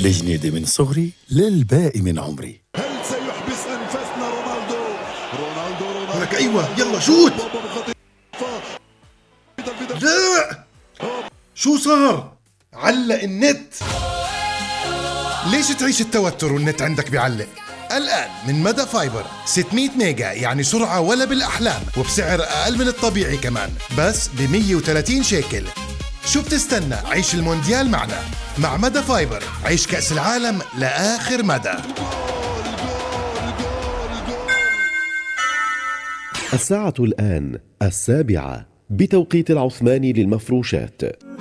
الجنيدة من صغري للباقي من عمري. هل سيحبس أنفاسنا رونالدو؟ لك أيوة يلا شوت. لا شو صار؟ علق النت. ليش تعيش التوتر والنت عندك بيعلق؟ الآن من مدى فايبر 600 ميجا، يعني سرعة ولا بالأحلام، وبسعر أقل من الطبيعي كمان، بس ب 130 شيكل. شو بتستنى؟ عيش المونديال معنا. مع مدى فايبر عيش كأس العالم لآخر مدى. الساعة الآن 7:00 بتوقيت العثماني للمفروشات.